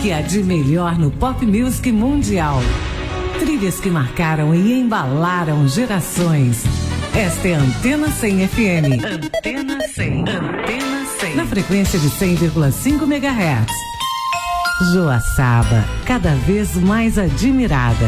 que há de melhor no pop music mundial. Trilhas que marcaram e embalaram gerações. Esta é a Antena 100 FM. Antena 100. Antena 100. Na frequência de 100,5 MHz. Joaçaba, cada vez mais admirada.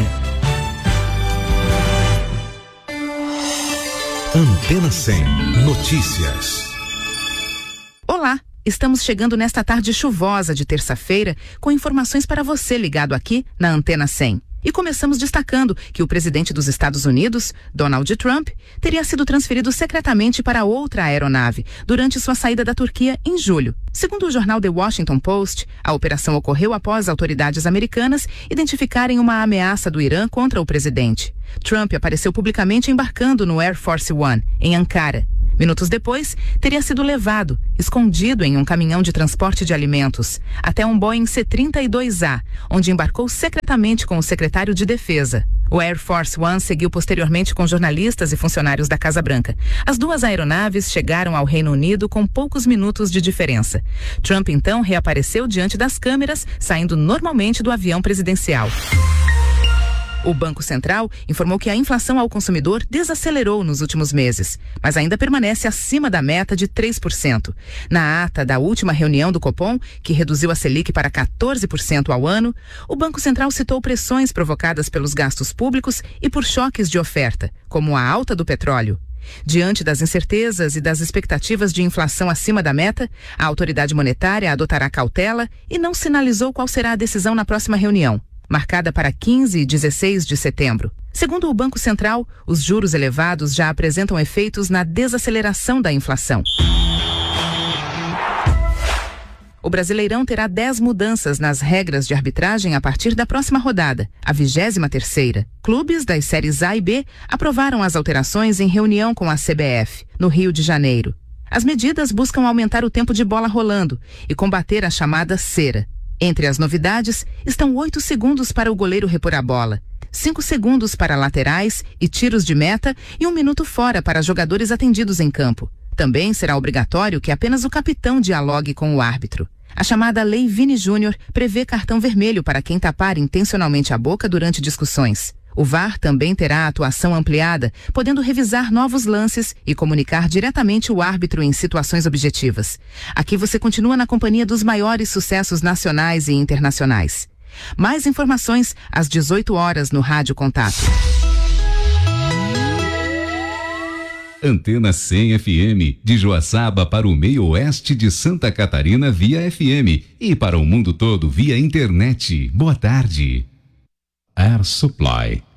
Antena 100 Notícias. Olá, estamos chegando nesta tarde chuvosa de terça-feira com informações para você ligado aqui na Antena 100. E começamos destacando que o presidente dos Estados Unidos, Donald Trump, teria sido transferido secretamente para outra aeronave durante sua saída da Turquia em julho. Segundo o jornal The Washington Post, a operação ocorreu após autoridades americanas identificarem uma ameaça do Irã contra o presidente. Trump apareceu publicamente embarcando no Air Force One, em Ankara. Minutos depois, teria sido levado, escondido em um caminhão de transporte de alimentos, até um Boeing C-32A, onde embarcou secretamente com o secretário de Defesa. O Air Force One seguiu posteriormente com jornalistas e funcionários da Casa Branca. As duas aeronaves chegaram ao Reino Unido com poucos minutos de diferença. Trump, então, reapareceu diante das câmeras, saindo normalmente do avião presidencial. O Banco Central informou que a inflação ao consumidor desacelerou nos últimos meses, mas ainda permanece acima da meta de 3%. Na ata da última reunião do Copom, que reduziu a Selic para 14% ao ano, o Banco Central citou pressões provocadas pelos gastos públicos e por choques de oferta, como a alta do petróleo. Diante das incertezas e das expectativas de inflação acima da meta, a autoridade monetária adotará cautela e não sinalizou qual será a decisão na próxima reunião, marcada para 15 e 16 de setembro. Segundo o Banco Central, os juros elevados já apresentam efeitos na desaceleração da inflação. O Brasileirão terá 10 mudanças nas regras de arbitragem a partir da próxima rodada, a 23ª. Clubes das séries A e B aprovaram as alterações em reunião com a CBF, no Rio de Janeiro. As medidas buscam aumentar o tempo de bola rolando e combater a chamada cera. Entre as novidades, estão 8 segundos para o goleiro repor a bola, 5 segundos para laterais e tiros de meta e 1 minuto fora para jogadores atendidos em campo. Também será obrigatório que apenas o capitão dialogue com o árbitro. A chamada Lei Vini Júnior prevê cartão vermelho para quem tapar intencionalmente a boca durante discussões. O VAR também terá atuação ampliada, podendo revisar novos lances e comunicar diretamente o árbitro em situações objetivas. Aqui você continua na companhia dos maiores sucessos nacionais e internacionais. Mais informações às 18 horas no Rádio Contato. Antena 100 FM, de Joaçaba para o meio oeste de Santa Catarina via FM e para o mundo todo via internet. Boa tarde. Air Supply.